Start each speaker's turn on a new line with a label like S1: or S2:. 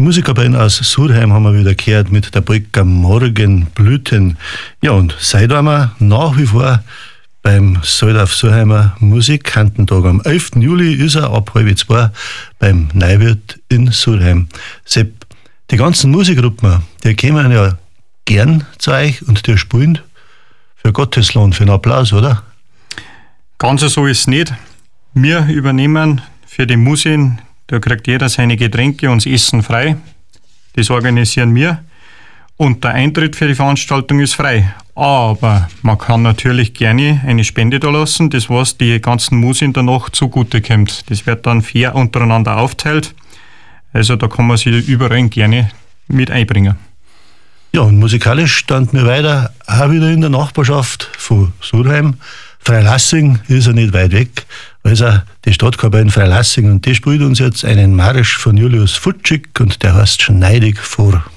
S1: Musikerband aus Surheim haben wir wieder gehört mit der Polka Morgenblüten. Ja, und seitdem wir nach wie vor beim Sold Surheimer Musikkantentag. Am 11. Juli ist er ab 1:30 beim Neuwirt in Surheim. Sepp, die ganzen Musikgruppen, die kommen ja gern zu euch und die spielen für Gotteslohn, für einen Applaus, oder?
S2: Ganz so ist es nicht. Wir übernehmen für die Musik, da kriegt jeder seine Getränke und das Essen frei. Das organisieren wir. Und der Eintritt für die Veranstaltung ist frei. Aber man kann natürlich gerne eine Spende da lassen, das was die ganzen Musik danach zugute kommt. Das wird dann fair untereinander aufteilt. Also da kann man sich überall gerne mit einbringen.
S1: Ja, und musikalisch standen wir weiter auch wieder in der Nachbarschaft von Surheim. Freilassing ist ja nicht weit weg, also die Stadtkörper in Freilassing, und die spielt uns jetzt einen Marsch von Julius Futschig und der heißt Schneidig vor.